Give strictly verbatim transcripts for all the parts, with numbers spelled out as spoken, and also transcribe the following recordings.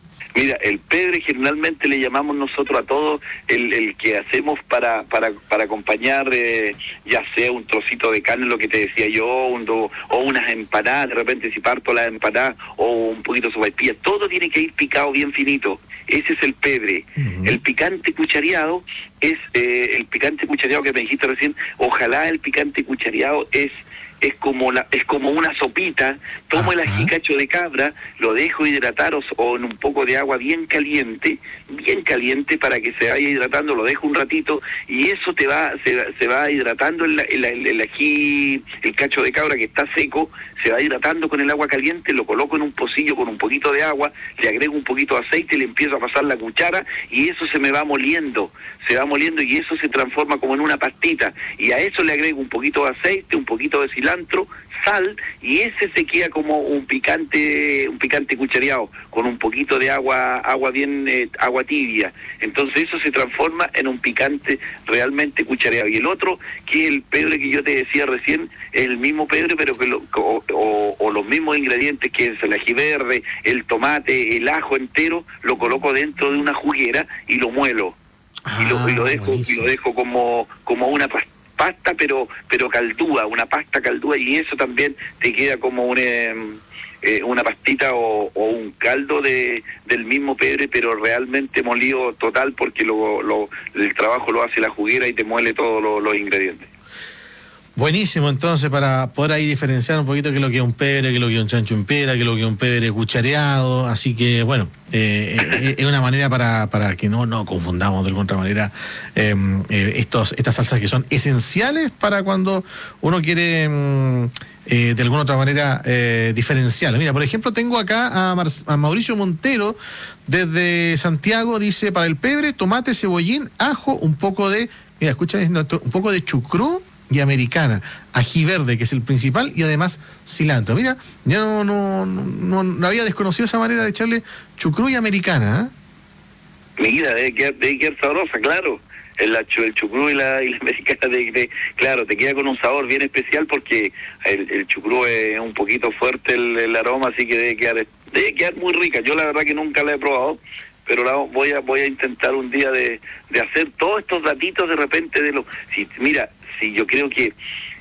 Mira, el pebre generalmente le llamamos nosotros a todo el, el que hacemos para para para acompañar, eh, ya sea un trocito de carne, lo que te decía yo, un, do, o unas empanadas, de repente si parto las empanadas, o un poquito de sopaipilla, todo tiene que ir picado bien finito. Ese es el pebre. Uh-huh. El picante cuchareado es, eh, el picante cuchareado que me dijiste recién, ojalá el picante cuchareado es... es como la es como una sopita. Tomo el ají cacho de cabra, lo dejo hidratar o, o en un poco de agua bien caliente, bien caliente para que se vaya hidratando, lo dejo un ratito y eso te va se, se va hidratando el, el, el, el ají, el cacho de cabra que está seco, se va hidratando con el agua caliente, lo coloco en un pocillo con un poquito de agua, le agrego un poquito de aceite, le empiezo a pasar la cuchara y eso se me va moliendo, se va moliendo y eso se transforma como en una pastita y a eso le agrego un poquito de aceite, un poquito de cilantro, sal y ese se queda como un picante, un picante cuchareado con un poquito de agua, agua bien, eh, agua tibia. Entonces eso se transforma en un picante realmente cuchareado. Y el otro, que es el pebre que yo te decía recién, es el mismo pebre, pero que lo, o, o, o los mismos ingredientes, que es el ají verde, el tomate, el ajo entero, lo coloco dentro de una juguera y lo muelo. Ah, y, lo, y lo dejo, y lo dejo como, como una pasta. pasta pero pero caldúa, una pasta caldúa y eso también te queda como una, eh, una pastita o, o un caldo de del mismo pebre, pero realmente molido total porque lo, lo el trabajo lo hace la juguera y te muele todos lo, los ingredientes. Buenísimo, entonces, para poder ahí diferenciar un poquito qué es lo que es un pebre, qué es lo que es un chancho en piedra, qué es lo que es un pebre cuchareado, así que, bueno, eh, eh, es una manera para, para que no, no confundamos de alguna otra manera eh, eh, estos, estas salsas que son esenciales para cuando uno quiere, eh, de alguna otra manera, eh, diferenciarlas. Mira, por ejemplo, tengo acá a, Mar- a Mauricio Montero, desde Santiago, dice, para el pebre, tomate, cebollín, ajo, un poco de, mira, escucha, un poco de chucrú y americana, ají verde, que es el principal, y además cilantro. Mira, ya no, no, no, no había desconocido esa manera de echarle chucrú y americana, ¿eh? Mira, debe quedar, debe quedar sabrosa, claro. El, el chucrú y la, y la americana, de, de, claro, te queda con un sabor bien especial porque el, el chucrú es un poquito fuerte el, el aroma, así que debe quedar, debe quedar muy rica. Yo la verdad que nunca la he probado, pero la voy a voy a intentar un día de, de hacer todos estos datitos de repente de lo... Si, mira, si yo creo que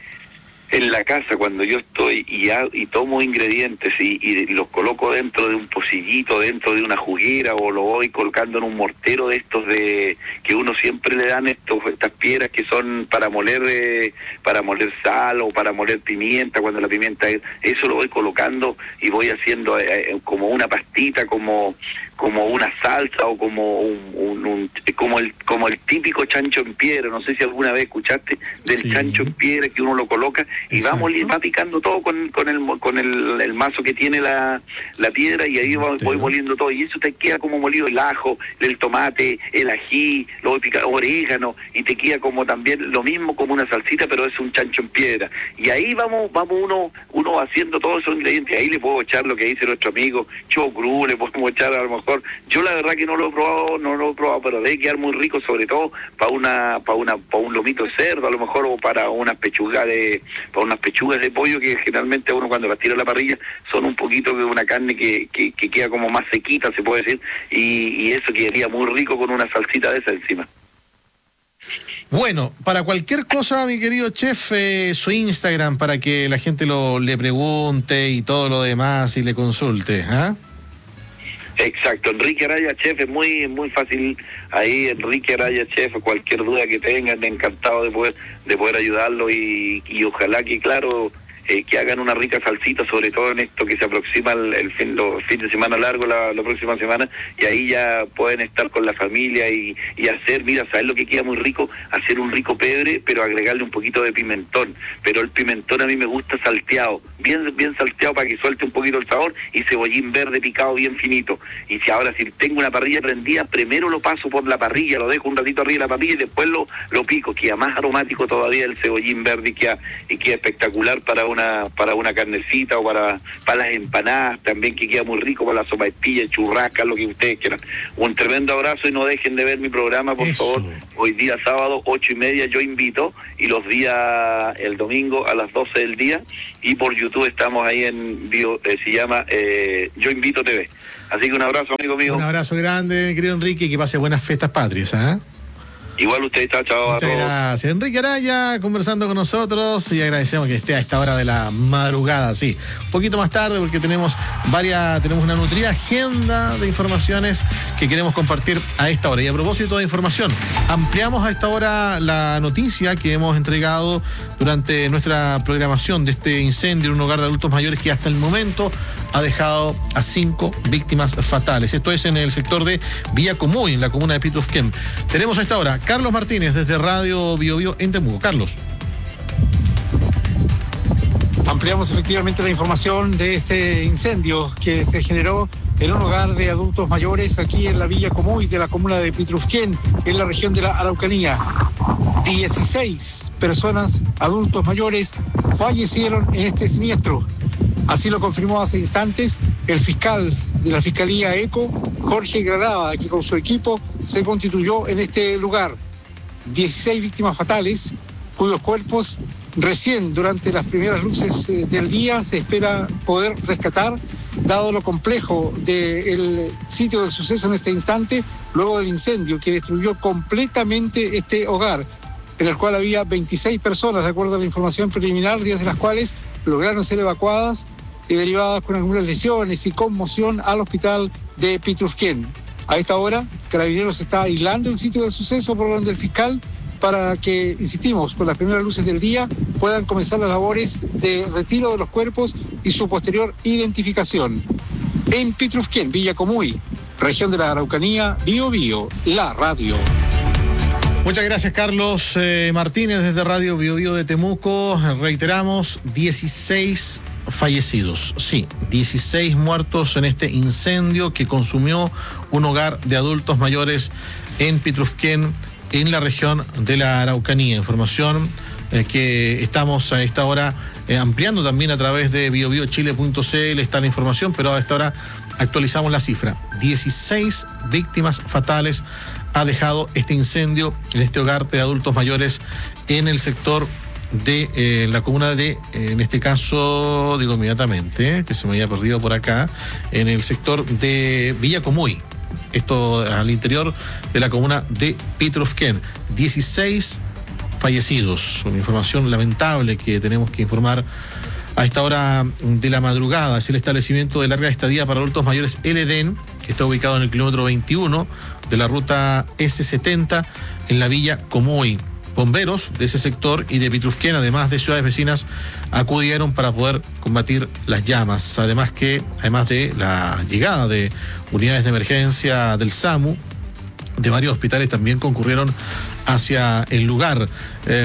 en la casa cuando yo estoy y, ha, y tomo ingredientes y, y los coloco dentro de un pocillito, dentro de una juguera o lo voy colocando en un mortero de estos de que uno siempre le dan estos estas piedras que son para moler eh, para moler sal o para moler pimienta, cuando la pimienta es, eso lo voy colocando y voy haciendo eh, como una pastita, como como una salsa o como un, un, un como el como el típico chancho en piedra. No sé si alguna vez escuchaste del sí. chancho en piedra, que uno lo coloca y va, moliendo, va picando todo con con el con el, el mazo que tiene la, la piedra y ahí voy, voy moliendo todo y eso te queda como molido el ajo, el tomate, el ají, lo voy picando, orégano y te queda como también lo mismo como una salsita, pero es un chancho en piedra. Y ahí vamos vamos uno uno haciendo todos esos ingredientes. Ahí le puedo echar lo que dice nuestro amigo chocrú, le podemos echar a lo mejor. Yo la verdad que no lo he probado, no lo he probado, pero debe quedar muy rico, sobre todo para una, para una, para un lomito de cerdo, a lo mejor, o para unas pechugas de, para unas pechugas de pollo que generalmente uno cuando las tira a la parrilla son un poquito de una carne que, que, que queda como más sequita, se puede decir, y, y eso quedaría muy rico con una salsita de esa encima. Bueno, para cualquier cosa, mi querido chef, eh, su Instagram para que la gente lo le pregunte y todo lo demás y le consulte, ¿ah? ¿eh? Exacto, Enrique Araya Chef, es muy muy fácil ahí, Enrique Araya Chef, cualquier duda que tengan, encantado de poder de poder ayudarlo y, y ojalá que, claro, eh, que hagan una rica salsita, sobre todo en esto que se aproxima el, el fin, los fin de semana largo, la, la próxima semana, y ahí ya pueden estar con la familia y, y hacer, mira, ¿sabes lo que queda muy rico? Hacer un rico pebre, pero agregarle un poquito de pimentón, pero el pimentón a mí me gusta salteado, bien bien salteado para que suelte un poquito el sabor, y cebollín verde picado bien finito. Y si ahora si tengo una parrilla prendida, primero lo paso por la parrilla, lo dejo un ratito arriba de la parrilla y después lo, lo pico, queda más aromático todavía el cebollín verde y queda, y queda espectacular para un una para una carnecita o para, para las empanadas también, que queda muy rico, para la sopaipilla, churrasca, lo que ustedes quieran. Un tremendo abrazo y no dejen de ver mi programa, por Eso. favor. Hoy día sábado, ocho y media, yo invito, y los días, el domingo a las doce del día, y por YouTube estamos ahí en, bio, eh, se llama eh, Yo Invito T V. Así que un abrazo, amigo mío. Un abrazo grande, querido Enrique, y que pase buenas fiestas patrias, ¿ah? ¿eh? Igual usted, chao, chao. Muchas gracias. Enrique Araya conversando con nosotros y agradecemos que esté a esta hora de la madrugada, sí. Un poquito más tarde porque tenemos varias, tenemos una nutrida agenda de informaciones que queremos compartir a esta hora. Y a propósito de información, ampliamos a esta hora la noticia que hemos entregado durante nuestra programación de este incendio en un hogar de adultos mayores que hasta el momento ha dejado a cinco víctimas fatales. Esto es en el sector de Villa Comuy, en la comuna de Pitrufquén. Tenemos a esta hora Carlos Martínez desde Radio Bio Bio en Temuco. Carlos. Ampliamos efectivamente la información de este incendio que se generó en un hogar de adultos mayores aquí en la Villa Comuy de la comuna de Pitrufquén, en la región de la Araucanía. dieciséis personas, adultos mayores, fallecieron en este siniestro. Así lo confirmó hace instantes el fiscal de la Fiscalía ECO, Jorge Granada, que con su equipo se constituyó en este lugar. dieciséis víctimas fatales, cuyos cuerpos recién durante las primeras luces del día se espera poder rescatar, dado lo complejo del sitio del suceso en este instante, luego del incendio que destruyó completamente este hogar, en el cual había veintiséis personas, de acuerdo a la información preliminar, diez de las cuales lograron ser evacuadas y derivadas con algunas lesiones y conmoción al hospital de Pitrufquén. A esta hora, Carabineros está aislando el sitio del suceso por orden del fiscal para que, insistimos, con las primeras luces del día puedan comenzar las labores de retiro de los cuerpos y su posterior identificación. En Pitrufquén, Villa Comuy, región de la Araucanía, Bio Bio, la radio. Muchas gracias, Carlos eh, Martínez desde Radio Bio Bio de Temuco. Reiteramos, dieciséis fallecidos, sí, dieciséis muertos en este incendio que consumió un hogar de adultos mayores en Pitrufquén, en la región de la Araucanía. Información eh, que estamos a esta hora eh, ampliando también a través de bio bio chile punto c l está la información, pero a esta hora actualizamos la cifra. dieciséis víctimas fatales ha dejado este incendio en este hogar de adultos mayores en el sector de eh, la comuna de, eh, en este caso, digo inmediatamente, eh, que se me había perdido por acá, en el sector de Villa Comuy. Esto al interior de la comuna de Pitrufquén. dieciséis fallecidos. Una información lamentable que tenemos que informar a esta hora de la madrugada. Es el establecimiento de larga estadía para adultos mayores El Edén, que está ubicado en el kilómetro veintiuno de la ruta ese setenta en la Villa Comuy. Bomberos de ese sector y de Pitrufquén, además de ciudades vecinas, acudieron para poder combatir las llamas. Además que, además de la llegada de unidades de emergencia del SAMU, de varios hospitales también concurrieron hacia el lugar. Eh,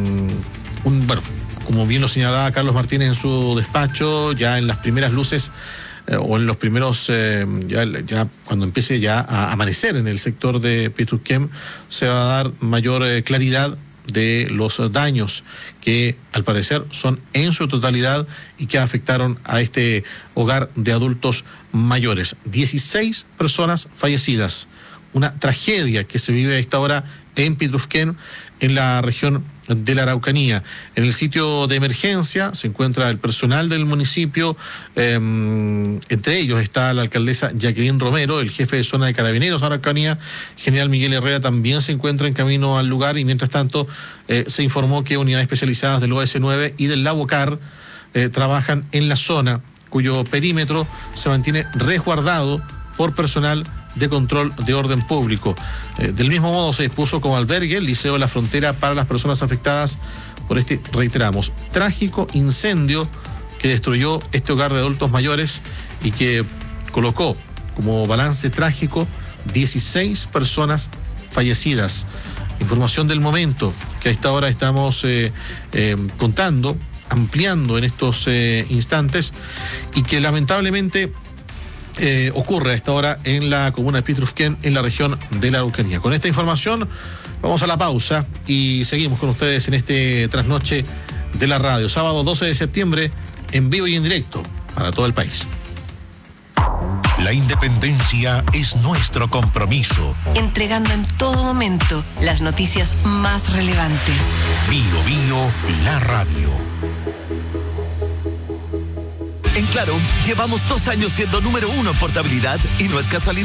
un, bueno, como bien lo señalaba Carlos Martínez en su despacho, ya en las primeras luces eh, o en los primeros, eh, ya, ya cuando empiece ya a amanecer en el sector de Pitrufquén, se va a dar mayor eh, claridad de los daños que al parecer son en su totalidad y que afectaron a este hogar de adultos mayores. dieciséis personas fallecidas. Una tragedia que se vive a esta hora en Pitrufquén, en la región de la Araucanía. En el sitio de emergencia se encuentra el personal del municipio, eh, entre ellos está la alcaldesa Jacqueline Romero, el jefe de zona de Carabineros Araucanía, general Miguel Herrera, también se encuentra en camino al lugar, y mientras tanto eh, se informó que unidades especializadas del O S nueve y del Labocar eh, trabajan en la zona, cuyo perímetro se mantiene resguardado por personal de control de orden público. Eh, del mismo modo se dispuso como albergue el Liceo de la Frontera para las personas afectadas por este, reiteramos, trágico incendio que destruyó este hogar de adultos mayores y que colocó como balance trágico dieciséis personas fallecidas. Información del momento que a esta hora estamos eh, eh, contando, ampliando en estos eh, instantes, y que lamentablemente Eh, ocurre a esta hora en la comuna de Pitrufquén, en la región de la Araucanía. Con esta información vamos a la pausa y seguimos con ustedes en este trasnoche de la radio. Sábado doce de septiembre, en vivo y en directo para todo el país. La independencia es nuestro compromiso. Entregando en todo momento las noticias más relevantes. Bio Bio, la radio. En Claro, llevamos dos años siendo número uno en portabilidad y no es casualidad.